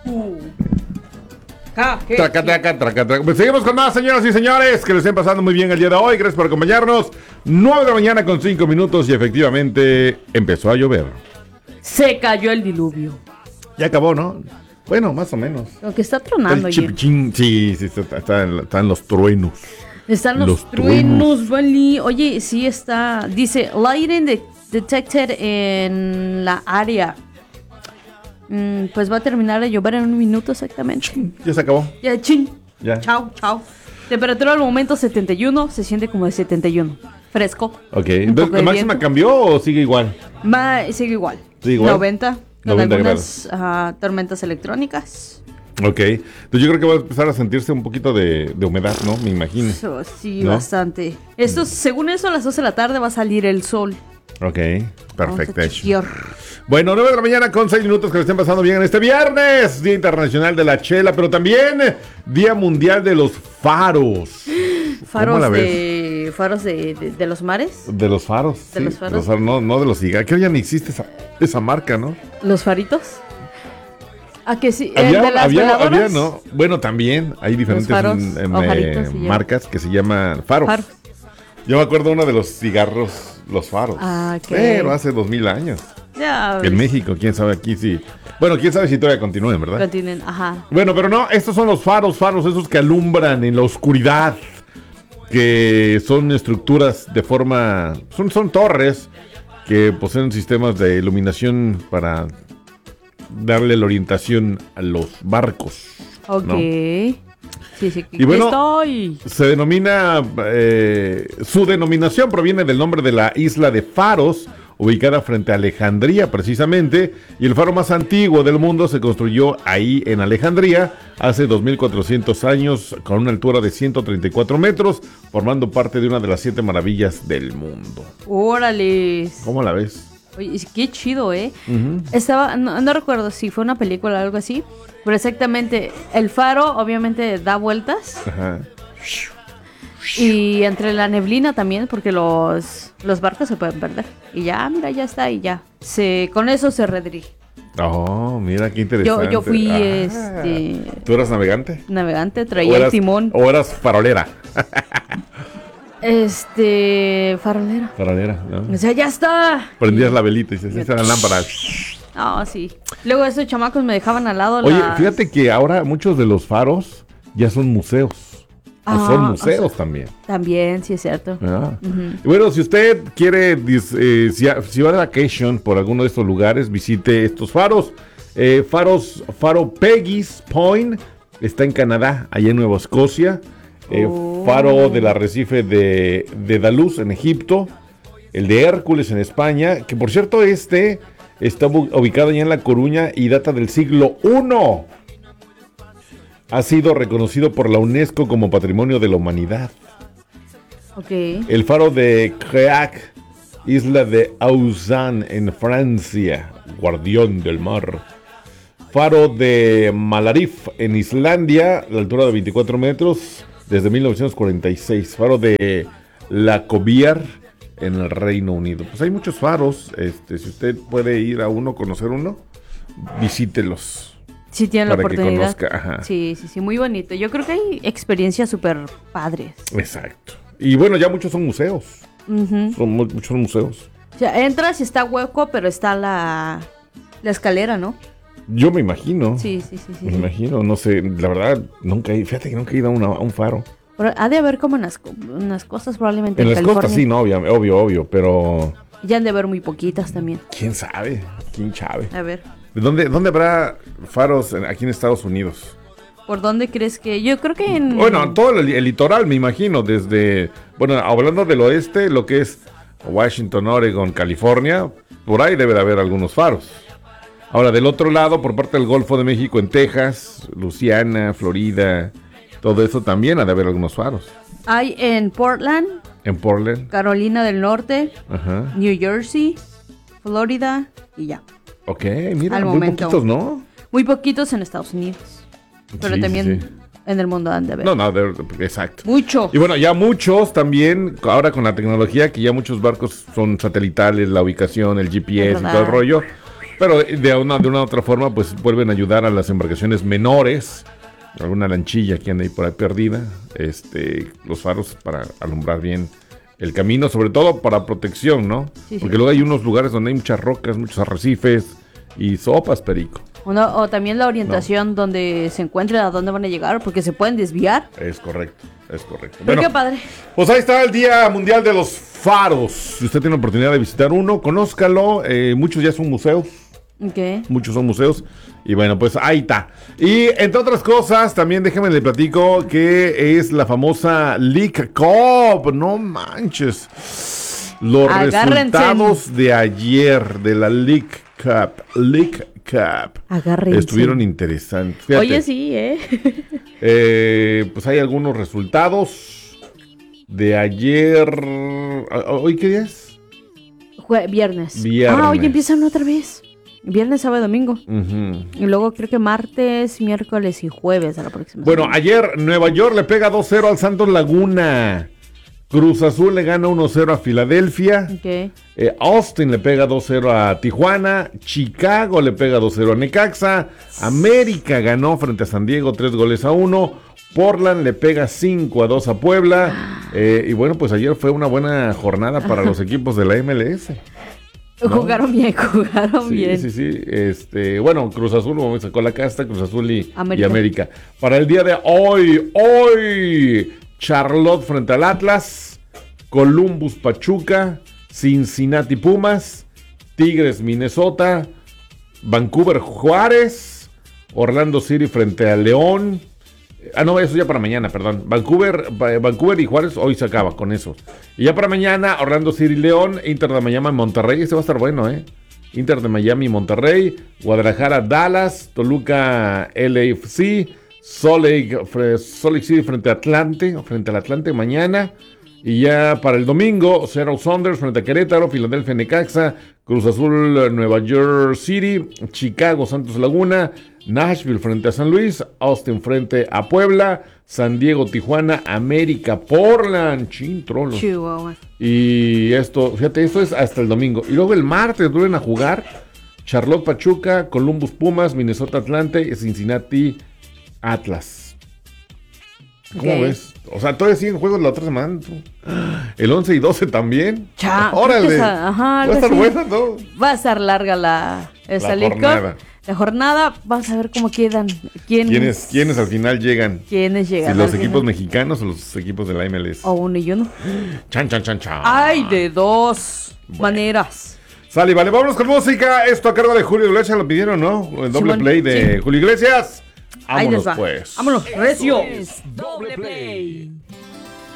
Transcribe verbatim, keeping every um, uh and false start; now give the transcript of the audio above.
Uh. Ja, je, Traca, traca, traca, traca. Pues seguimos con más, señoras y señores, que les estén pasando muy bien el día de hoy. Gracias por acompañarnos. nueve de la mañana con cinco minutos y efectivamente empezó a llover. Se cayó el diluvio. Ya acabó, ¿no? Bueno, más o menos. Aunque está tronando. El chipichín, sí, sí, está, está, están los truenos. Están los, Los truenos, Vali. Oye, sí está. Dice, lightning de- detected en la área. Mm, pues va a terminar de llover en un minuto exactamente. Ya se acabó. Ya, chin. Ya. Chao, chao. Temperatura al momento setenta y uno. Se siente como de setenta y uno. Fresco. Ok, Un entonces, poco de ¿la máxima viento. cambió o sigue igual? Va, sigue igual. ¿Sigue igual? noventa. Con noventa algunas ah, tormentas electrónicas. Ok, entonces yo creo que va a empezar a sentirse un poquito de, de humedad, ¿no? Me imagino. So, sí, ¿No? bastante. Esto, según eso, a las dos de la tarde va a salir el sol. Ok, perfecto. Vamos a chequear. Bueno, nueve de la mañana con seis minutos, que le estén pasando bien en este viernes, Día Internacional de la Chela, pero también Día Mundial de los Faros. ¿Cómo la Faros ves? de faros de, de, de los mares. De los faros. De sí, los faros. no, no de los cigarros. Creo que ya ni existe esa, esa marca, ¿no? Los faritos. ¿A que sí? ¿El Había, de las había, veladoras? había, ¿no? Bueno, también hay diferentes faros mm, em, o eh, faritos, se llama. marcas que se llaman faros. Faros. Yo me acuerdo uno de los cigarros, los faros. Ah, ok. Pero hace dos mil años. Ya, En México, quién sabe aquí sí. Bueno, quién sabe si todavía continúen, ¿verdad? continúen, ajá. Bueno, pero no, estos son los faros, faros, esos que alumbran en la oscuridad, que son estructuras de forma, son, son torres que poseen sistemas de iluminación para darle la orientación a los barcos. Ok. ¿no? Sí, sí, Y bueno, estoy. Se denomina, eh, su denominación proviene del nombre de la isla de Faros, ubicada frente a Alejandría precisamente, y el faro más antiguo del mundo se construyó ahí en Alejandría hace dos mil cuatrocientos años con una altura de ciento treinta y cuatro metros, formando parte de una de las siete maravillas del mundo. Órale. ¿Cómo la ves? Oye, qué chido, ¿eh? Uh-huh. Estaba, no, no recuerdo si fue una película o algo así, pero exactamente, el faro obviamente da vueltas Ajá. y entre la neblina también, porque los, los barcos se pueden perder. Y ya, mira, ya está, y ya. Se, con eso se redirige. Oh, mira qué Yo, interesante. yo fui Ah. este ¿Tú eras navegante? navegante, ¿O traía eras, el timón. ¿O eras farolera? Este, farolera. Farolera, ¿no? O sea, ya está. Prendías la velita y se hacía la lámpara. No, sí. Luego esos chamacos me dejaban al lado. Oye, las- fíjate que ahora muchos de los faros ya son museos. O Ah, son o museos sea- también. También, sí es cierto. ¿verdad? Y bueno, si usted quiere, dis- eh, si, a- si va de vacation por alguno de estos lugares, visite estos faros. Eh, faros, Faro Peggy's Point está en Canadá, allá en Nueva Escocia. Eh, Oh. Faro del arrecife de, de Daluz en Egipto. El de Hércules en España, que por cierto este está bu- ubicado allá en La Coruña y data del siglo primero. Ha sido reconocido por la UNESCO como Patrimonio de la Humanidad. Ok. El faro de Creac, isla de Auxanne en Francia, guardián del mar. Faro de Malarif en Islandia, la altura de veinticuatro metros, desde mil novecientos cuarenta y seis. Faro de La Cobier en el Reino Unido. Pues hay muchos faros, este, si usted puede ir a uno, conocer uno, visítelos. Sí tienen la Para que oportunidad. conozca, ajá. Sí, sí, sí, muy bonito. Yo creo que hay experiencias súper padres. Exacto. Y bueno, ya muchos son museos. Ujú. Son mu- muchos museos. O sea, entras y está hueco, pero está la, la escalera, ¿no? Yo me imagino. Sí, sí, sí, sí. Me sí. imagino, no sé, la verdad, nunca he, fíjate que nunca he ido a, una- a un faro. Pero ha de haber como en las, co- en las costas probablemente En en las California. costas sí, no, obvio, obvio, obvio, pero Ya han de haber muy poquitas también. quién sabe, quién sabe. A ver, ¿De dónde, dónde habrá faros en- aquí en Estados Unidos? ¿por dónde crees que...? Yo creo que en... Bueno, todo el, el litoral, me imagino, desde, bueno, hablando del oeste, lo que es Washington, Oregon, California, por ahí debe de haber algunos faros. Ahora, del otro lado, por parte del Golfo de México, en Texas, Luisiana, Florida, todo eso también ha de haber algunos faros. Hay en Portland, En Portland, Carolina del Norte, ajá. New Jersey, Florida y ya. Ok, mira, Al muy momento. poquitos, ¿no? Muy poquitos en Estados Unidos. Pero Sí, también sí. en el mundo han de haber. No, no, de- exacto. Mucho. Y bueno, ya muchos también, ahora con la tecnología, que ya muchos barcos son satelitales, la ubicación, el G P S y ¿Verdad? todo el rollo, Pero de una, de una u otra forma, pues vuelven a ayudar a las embarcaciones menores, alguna lanchilla que anda ahí por ahí perdida, este, los faros para alumbrar bien el camino, sobre todo para protección, ¿no? Sí, Porque sí. luego hay unos lugares donde hay muchas rocas, muchos arrecifes y sopas, perico. Uno, o también la orientación no. donde se encuentren, a dónde van a llegar, porque se pueden desviar. Es correcto, es correcto. Pero bueno, qué padre. Pues ahí está el Día Mundial de los Faros. Si usted tiene la oportunidad de visitar uno, conózcalo. Eh, muchos ya son museos. Okay. Muchos son museos. Y bueno, pues ahí está. Y entre otras cosas, también déjame le platico que es la famosa League Cup. No manches. Los Agárrense. resultados de ayer de la League Cup. League Cup. Agárrense. Estuvieron interesantes. Fíjate. Oye, sí, ¿eh? eh pues hay algunos resultados de ayer. ¿Hoy qué día es? Jue- viernes. Viernes. Ah, hoy empiezan otra vez. Viernes, sábado, domingo. Uh-huh. Y luego creo que martes, miércoles y jueves a la próxima. Bueno, semana. Ayer Nueva York le pega dos cero al Santos Laguna. Cruz Azul le gana uno cero a Filadelfia. Okay. Eh, Austin le pega dos cero a Tijuana. Chicago le pega dos cero a Necaxa. América ganó frente a San Diego tres goles a uno. Portland le pega cinco a dos a Puebla. Eh, y bueno, pues ayer fue una buena jornada para los equipos de la M L S. ¿No? Jugaron bien, jugaron sí, bien. Sí, sí, sí. Este, bueno, Cruz Azul sacó la casta, Cruz Azul y América. y América. Para el día de hoy, hoy, Charlotte frente al Atlas, Columbus Pachuca, Cincinnati Pumas, Tigres Minnesota, Vancouver Juárez, Orlando City frente a León. Ah, no, eso ya para mañana, perdón. Vancouver, Vancouver y Juárez hoy se acaba con eso. Y ya para mañana, Orlando City, León, Inter de Miami, Monterrey. Este va a estar bueno, ¿eh? Inter de Miami, Monterrey, Guadalajara, Dallas, Toluca, L A F C, Salt Lake, Salt Lake City frente a Atlante, frente al Atlante mañana. Y ya para el domingo, Seattle Sounders frente a Querétaro, Filadelfia, Necaxa, Cruz Azul, Nueva York City, Chicago, Santos Laguna, Nashville frente a San Luis, Austin frente a Puebla, San Diego, Tijuana, América, Portland, chintrolos. Chihuahua. Y esto, fíjate, esto es hasta el domingo. Y luego el martes vuelven a jugar Charlotte, Pachuca, Columbus, Pumas, Minnesota, Atlante y Cincinnati, Atlas. ¿Cómo okay. ves? O sea, todavía siguen juegos la otra semana. El once y doce también. Cha, órale. Esa, ajá, va a estar así. buena, ¿no? Va a estar larga la, esa la jornada. La jornada, vamos a ver cómo quedan. ¿Quién, ¿Quiénes, ¿Quiénes al final llegan? ¿Quiénes llegan? Si los equipos final? mexicanos o los equipos de la M L S. O uno y uno. Chan, chan, chan, chan. Hay de dos bueno. maneras. Sale, vale, vámonos con música. Esto a cargo de Julio Iglesias, lo pidieron, ¿no? El doble Simón, play de sí. Julio Iglesias. Vámonos, pues. Vámonos, recio. Doble play.